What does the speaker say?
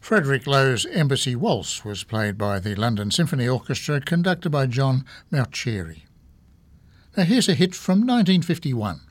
Frederick Lowe's Embassy Waltz was played by the London Symphony Orchestra, conducted by John Mauceri. Now here's a hit from 1951.